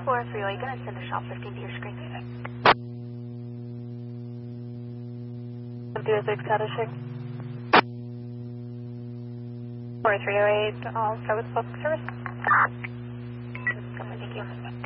430, going to send a shop 15 to your screen. 206, establishing. 4308, I'll start with public service. Thank you.